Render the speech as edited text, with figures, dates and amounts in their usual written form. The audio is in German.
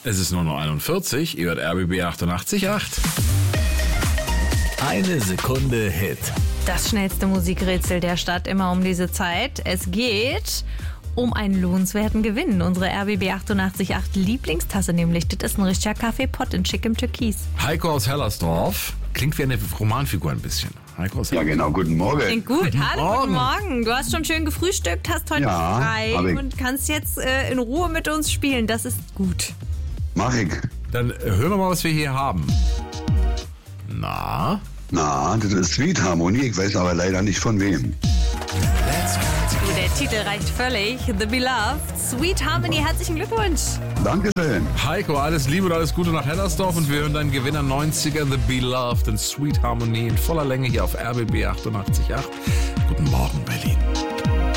Es ist nur noch 41, ihr hört RBB 88.8. Eine Sekunde Hit. Das schnellste Musikrätsel der Stadt immer um diese Zeit. Es geht um einen lohnenswerten Gewinn. Unsere RBB 88.8 Lieblingstasse nämlich. Das ist ein richtiger Kaffeepott in schickem Türkis. Heiko aus Hellersdorf. Klingt wie eine Romanfigur ein bisschen. Heiko aus Ja, genau. Guten Morgen. Klingt gut. Hallo, guten Morgen. Du hast schon schön gefrühstückt, hast heute frei und kannst jetzt in Ruhe mit uns spielen. Das ist gut. Mach ich. Dann hören wir mal, was wir hier haben. Na, Das ist Sweet Harmony. Ich weiß aber leider nicht von wem. Du, der Titel reicht völlig. The Beloved. Sweet Harmony, herzlichen Glückwunsch. Dankeschön. Heiko, alles Liebe und alles Gute nach Hellersdorf und wir hören deinen Gewinner 90er The Beloved und Sweet Harmony in voller Länge hier auf RBB 88.8. Guten Morgen, Berlin.